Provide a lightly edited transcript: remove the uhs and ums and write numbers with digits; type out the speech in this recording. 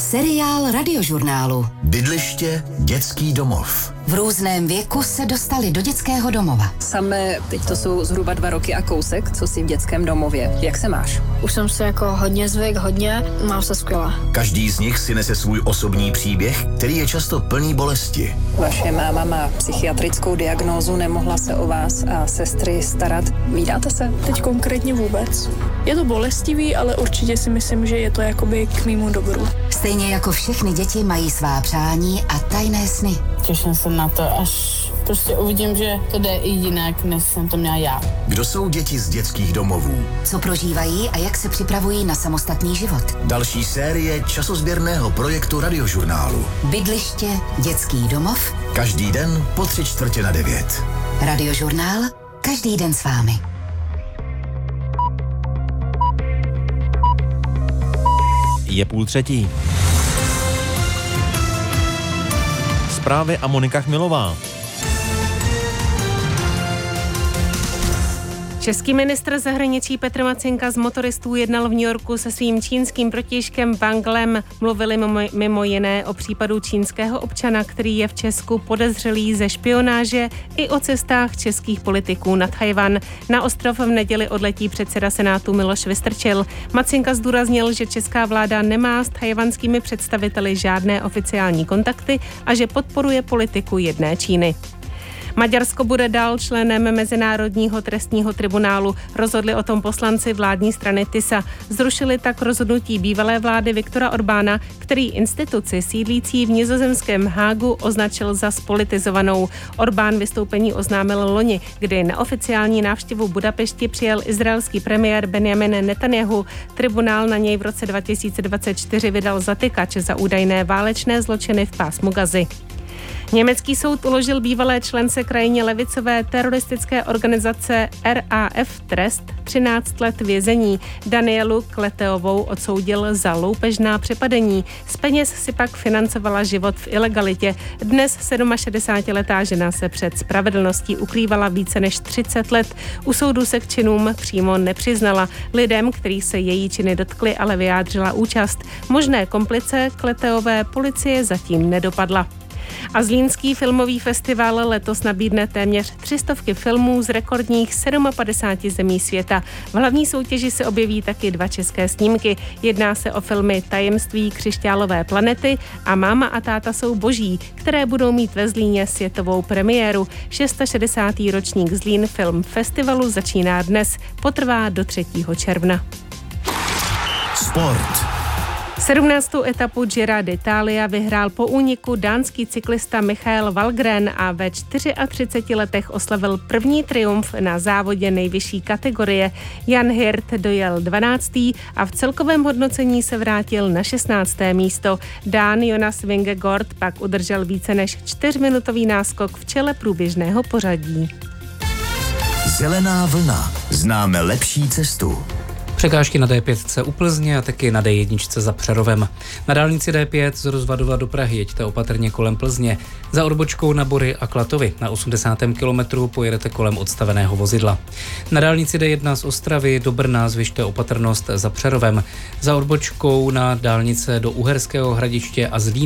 Seriál Radiožurnálu. Bydliště, dětský domov. V různém věku se dostali do dětského domova. Samé, teď to jsou zhruba 2 roky a kousek, co jsi v dětském domově. Jak se máš? Už jsem se jako hodně zvyk, mám se skvěle. Každý z nich si nese svůj osobní příběh, který je často plný bolesti. Vaše máma má psychiatrickou diagnózu, nemohla se o vás a sestry starat. Vídáte se? Teď konkrétně vůbec. Je to bolestivý, ale určitě si myslím, že je to jakoby k mému dobru. Stejně jako všechny děti mají svá přání a tajné sny. Těším se na to, až prostě uvidím, že to jde i jinak, než jsem to měla já. Kdo jsou děti z dětských domovů? Co prožívají a jak se připravují na samostatný život? Další série časozběrného projektu Radiožurnálu. Bydliště, dětský domov. Každý den po 8:45. Radiožurnál, každý den s vámi. Je 2:30. Zprávy a Monika Chmilová. Český ministr zahraničí Petr Matsinka z motoristů jednal v New Yorku se svým čínským protějškem Wanglem. Mluvili mimo jiné o případu čínského občana, který je v Česku podezřelý ze špionáže, i o cestách českých politiků na Tchaj-wan. Na ostrov v neděli odletí předseda Senátu Miloš Vystrčil. Matsinka zdůraznil, že česká vláda nemá s tchajwanskými představiteli žádné oficiální kontakty a že podporuje politiku jedné Číny. Maďarsko bude dál členem Mezinárodního trestního tribunálu. Rozhodli o tom poslanci vládní strany TISA. Zrušili tak rozhodnutí bývalé vlády Viktora Orbána, který instituci sídlící v nizozemském Hágu označil za spolitizovanou. Orbán vystoupení oznámil loni, kdy na oficiální návštěvu Budapešti přijel izraelský premiér Benjamin Netanjahu. Tribunál na něj v roce 2024 vydal zatykač za údajné válečné zločiny v pásmu Gazy. Německý soud uložil bývalé člence krajně levicové teroristické organizace RAF trest 13 let vězení. Danielu Kleteovou odsoudil za loupežná přepadení. Z peněz si pak financovala život v ilegalitě. Dnes 67letá žena se před spravedlností ukrývala více než 30 let. U soudu se k činům přímo nepřiznala. Lidem, kterých se její činy dotkly, ale vyjádřila účast. Možné komplice Kleteové policie zatím nedopadla. A Zlínský filmový festival letos nabídne téměř 300 filmů z rekordních 57 zemí světa. V hlavní soutěži se objeví taky 2 české snímky. Jedná se o filmy Tajemství křišťálové planety a Máma a táta jsou boží, které budou mít ve Zlíně světovou premiéru. 660. ročník Zlín Film Festivalu začíná dnes, potrvá do 3. června. Sport. 17. etapu Gira d'Italia vyhrál po úniku dánský cyklista Michael Valgren a ve 34 letech oslavil první triumf na závodě nejvyšší kategorie. Jan Hirt dojel 12. a v celkovém hodnocení se vrátil na 16. místo. Dán Jonas Vingegaard pak udržel více než 4-minutový náskok v čele průběžného pořadí. Zelená vlna. Známe lepší cestu. Překážky na D5 u Plzně a taky na D1 za Přerovem. Na dálnici D5 z Rozvadova do Prahy jeďte opatrně kolem Plzně. Za odbočkou na Bory a Klatovy na 80. kilometru pojedete kolem odstaveného vozidla. Na dálnici D1 z Ostravy do Brna zvyšte opatrnost za Přerovem. Za odbočkou na dálnice do Uherského Hradiště a Zlína